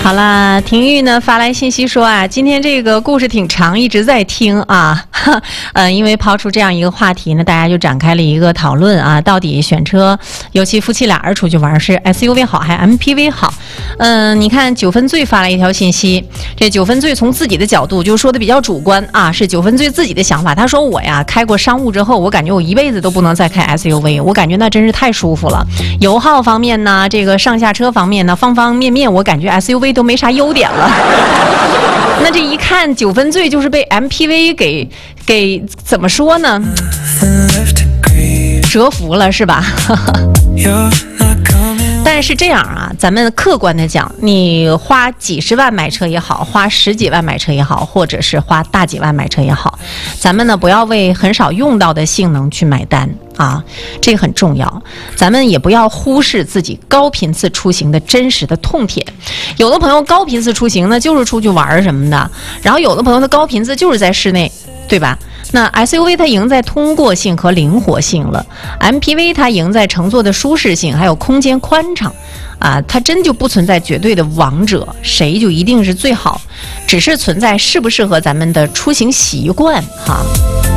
好啦，婷玉呢发来信息说啊，今天这个故事挺长，一直在听啊，因为抛出这样一个话题呢，大家就展开了一个讨论啊，到底选车，尤其夫妻俩人出去玩是 SUV 好还是 MPV 好？你看九分醉发来一条信息，这九分醉从自己的角度就说的比较主观啊，是九分醉自己的想法。他说我呀开过商务之后，我感觉我一辈子都不能再开 SUV， 我感觉那真是太舒服了。油耗方面呢，这个上下车方面呢，方方面面我感觉 SUV 都没啥优点了。那这一看九分醉就是被 MPV 给怎么说呢？折服了是吧？但是这样啊，咱们客观的讲，你花几十万买车也好，花十几万买车也好，或者是花大几万买车也好，咱们呢不要为很少用到的性能去买单啊，这个很重要。咱们也不要忽视自己高频次出行的真实的痛点。有的朋友高频次出行呢，就是出去玩什么的，然后有的朋友他高频次就是在室内，对吧？那 SUV 它赢在通过性和灵活性了 ，MPV 它赢在乘坐的舒适性还有空间宽敞啊，它真就不存在绝对的王者，谁就一定是最好，只是存在适不适合咱们的出行习惯哈。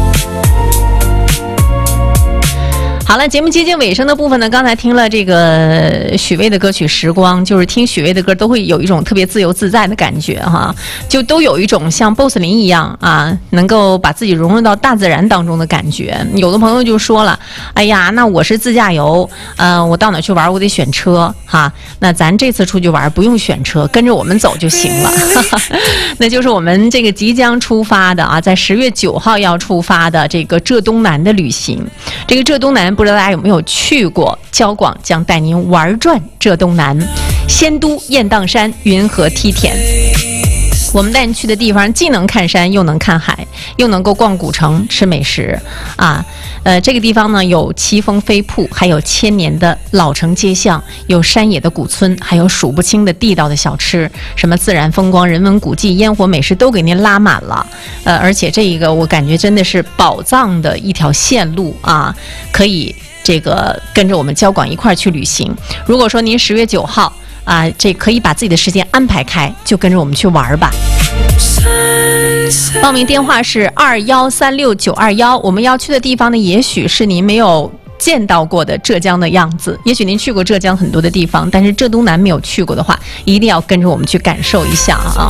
好了，节目接近尾声的部分呢，刚才听了这个许巍的歌曲《时光》，就是听许巍的歌都会有一种特别自由自在的感觉哈，就都有一种像 BOSS 林一样啊，能够把自己融入到大自然当中的感觉。有的朋友就说了，哎呀，那我是自驾游，我到哪去玩我得选车哈，那咱这次出去玩不用选车，跟着我们走就行了。那就是我们这个即将出发的啊，在10月9号要出发的这个浙东南的旅行。这个浙东南不知道大家有没有去过，交广将带您玩转浙东南，仙都、雁荡山、云和梯田。我们带你去的地方既能看山又能看海，又能够逛古城吃美食啊。这个地方呢有奇峰飞瀑，还有千年的老城街巷，有山野的古村，还有数不清的地道的小吃，什么自然风光、人文古迹、烟火美食都给您拉满了。而且这一个我感觉真的是宝藏的一条线路啊，可以这个跟着我们交广一块去旅行。如果说您10月9号啊，这可以把自己的时间安排开，就跟着我们去玩吧。报名电话是2136-921，我们要去的地方呢，也许是您没有见到过的浙江的样子，也许您去过浙江很多的地方，但是浙东南没有去过的话，一定要跟着我们去感受一下啊。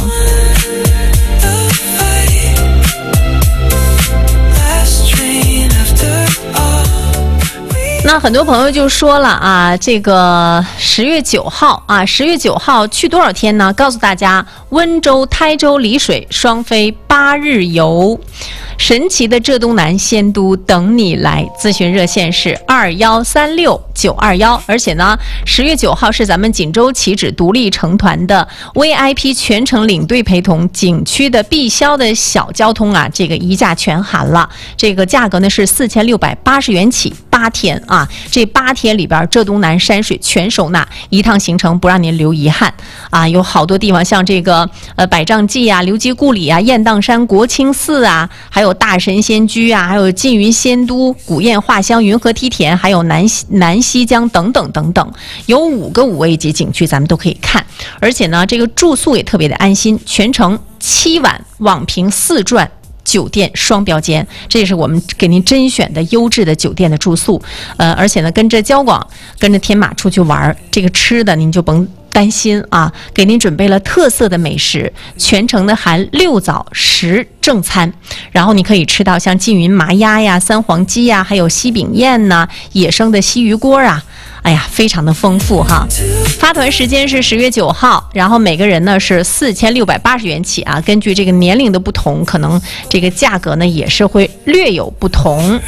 那很多朋友就说了啊，这个10月9号啊，10月9号去多少天呢？告诉大家，温州、台州、丽水双飞8日游，神奇的浙东南仙都等你来。咨询热线是2136-921，而且呢，10月9号是咱们锦州起止独立成团的 VIP 全程领队陪同，景区的必销的小交通啊，这个一价全含了。这个价格呢是4680元起，8天啊，这8天里边浙东南山水全收纳，一趟行程不让您留遗憾啊！有好多地方，像这个百丈记啊、刘基故里啊、雁荡山国清寺啊，还有大神仙居啊，还有缙云仙都、古雁画乡、云和梯田，还有南溪江等等等等，有5个5A级景区咱们都可以看。而且呢，这个住宿也特别的安心，全程7晚网评4转。酒店双标间，这也是我们给您甄选的优质的酒店的住宿。而且呢，跟着交广、跟着天马出去玩，这个吃的您就甭担心啊，给您准备了特色的美食，全程呢含6早10正餐，然后你可以吃到像缙云麻鸭呀、三黄鸡呀，还有西饼宴呐、野生的西鱼锅啊。哎呀，非常的丰富哈！发团时间是10月9号，然后每个人呢是4680元起啊。根据这个年龄的不同，可能这个价格呢也是会略有不同。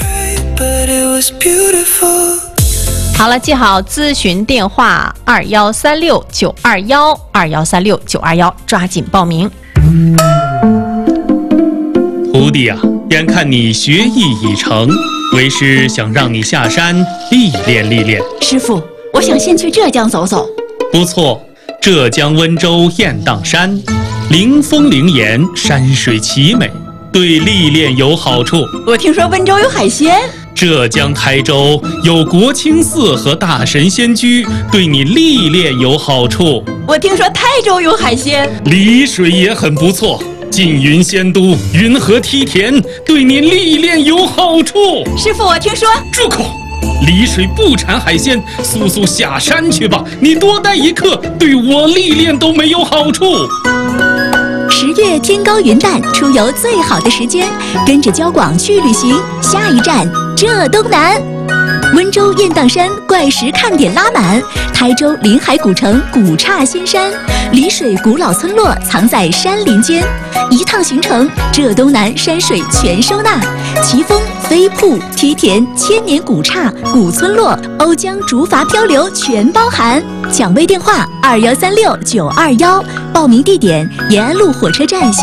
好了，记好咨询电话2136-921，2136-921，抓紧报名。 徒弟啊，眼看你学艺已成，为师想让你下山历练历练。 师傅，我想先去浙江走走。 不错，浙江温州雁荡山，灵峰灵岩，山水奇美，对历练有好处。 我听说温州有海鲜。 浙江台州有国清寺和大神仙居，对你历练有好处。 我听说台州有海鲜， 丽水也很不错，缙云仙都、云和梯田，对你历练有好处。 师傅，我听说…… 住口！丽水不产海鲜，速下山去吧！你多待一刻，对我历练都没有好处。 10月天高云淡，出游最好的时间，跟着交广去旅行。下一站浙东南，温州雁荡山怪石看点拉满，台州临海古城古刹仙山，丽水古老村落藏在山林间。一趟行程，浙东南山水全收纳，奇峰、飞瀑、梯田、千年古刹、古村落、瓯江竹筏漂流全包含。抢位电话2136-921，报名地点延安路火车站。